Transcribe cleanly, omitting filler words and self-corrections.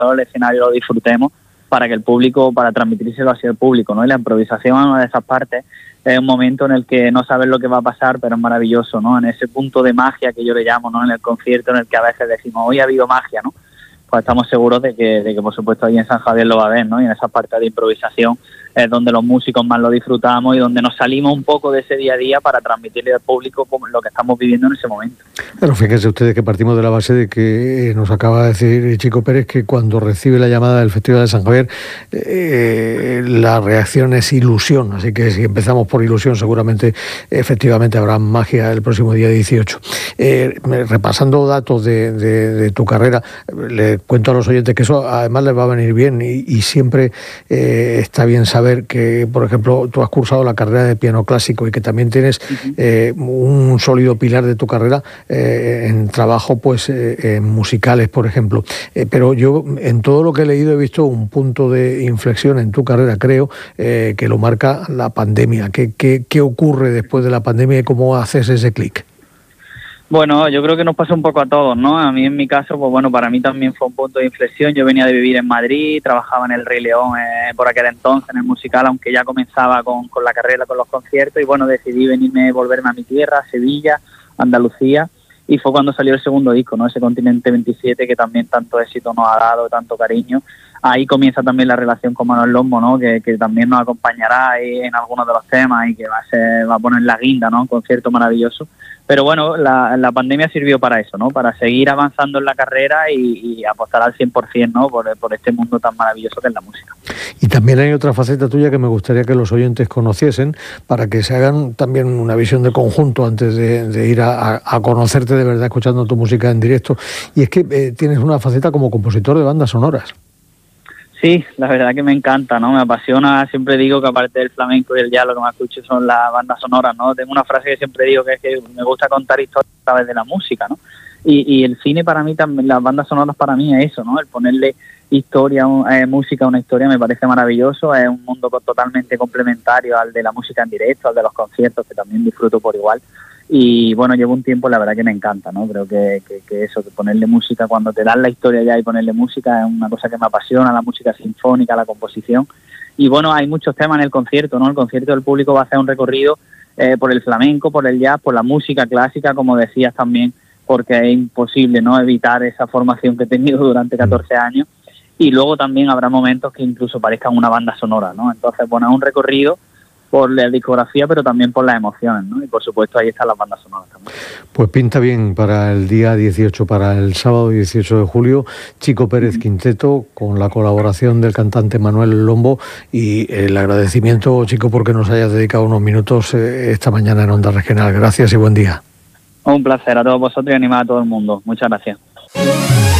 nosotros el escenario lo disfrutemos para que el público, para transmitírselo hacia el público, ¿no? Y la improvisación es una de esas partes, es un momento en el que no sabes lo que va a pasar, pero es maravilloso, ¿no? En ese punto de magia que yo le llamo, ¿no? En el concierto en el que a veces decimos, hoy ha habido magia, ¿no? Pues estamos seguros de que por supuesto ahí en San Javier lo va a ver, ¿no? Y en esa parte de improvisación es donde los músicos más lo disfrutamos y donde nos salimos un poco de ese día a día para transmitirle al público lo que estamos viviendo en ese momento. Pero fíjense ustedes que partimos de la base de que nos acaba de decir Chico Pérez que cuando recibe la llamada del Festival de San Javier la reacción es ilusión, así que si empezamos por ilusión seguramente efectivamente habrá magia el próximo día 18. Repasando datos de tu carrera, le cuento a los oyentes que eso además les va a venir bien y siempre está bien saber que, por ejemplo, tú has cursado la carrera de piano clásico y que también tienes un sólido pilar de tu carrera en trabajo pues en musicales, por ejemplo. Pero yo en todo lo que he leído he visto un punto de inflexión en tu carrera, creo, que lo marca la pandemia. ¿Qué ocurre después de la pandemia y cómo haces ese clic? Bueno, yo creo que nos pasa un poco a todos, ¿no? A mí en mi caso, pues bueno, para mí también fue un punto de inflexión. Yo venía de vivir en Madrid, trabajaba en el Rey León por aquel entonces, en el musical, aunque ya comenzaba con la carrera, con los conciertos, y bueno, decidí volverme a mi tierra, Sevilla, Andalucía, y fue cuando salió el segundo disco, ¿no? Ese Continente 27 que también tanto éxito nos ha dado, tanto cariño. Ahí comienza también la relación con Manuel Lombo, ¿no? Que también nos acompañará ahí en algunos de los temas y que va a poner la guinda, ¿no? Un concierto maravilloso. Pero bueno, la pandemia sirvió para eso, ¿no? Para seguir avanzando en la carrera y apostar al 100%, ¿no? Por este mundo tan maravilloso que es la música. Y también hay otra faceta tuya que me gustaría que los oyentes conociesen para que se hagan también una visión de conjunto antes de ir a conocerte de verdad escuchando tu música en directo. Y es que tienes una faceta como compositor de bandas sonoras. Sí, la verdad que me encanta, ¿no? Me apasiona, siempre digo que aparte del flamenco y el jazz lo que más escucho son las bandas sonoras, ¿no? Tengo una frase que siempre digo que es que me gusta contar historias a través de la música, ¿no? Y el cine para mí también, las bandas sonoras para mí es eso, ¿no? El ponerle historia, música a una historia me parece maravilloso, es un mundo totalmente complementario al de la música en directo, al de los conciertos, que también disfruto por igual. Y bueno, llevo un tiempo, la verdad que me encanta, ¿no? Creo que eso, que ponerle música, cuando te dan la historia ya y ponerle música es una cosa que me apasiona, la música sinfónica, la composición. Y bueno, hay muchos temas en el concierto, ¿no? El concierto del público va a hacer un recorrido por el flamenco, por el jazz, por la música clásica, como decías también, porque es imposible, ¿no? Evitar esa formación que he tenido durante 14 años. Y luego también habrá momentos que incluso parezcan una banda sonora, ¿no? Entonces, bueno, es un recorrido por la discografía, pero también por las emociones, ¿no? Y por supuesto ahí están las bandas sonoras también. Pues pinta bien para el día 18, para el sábado 18 de julio, Chico Pérez Quinteto, con la colaboración del cantante Manuel Lombo, y el agradecimiento, Chico, porque nos hayas dedicado unos minutos esta mañana en Onda Regional. Gracias y buen día. Un placer a todos vosotros y animar a todo el mundo. Muchas gracias.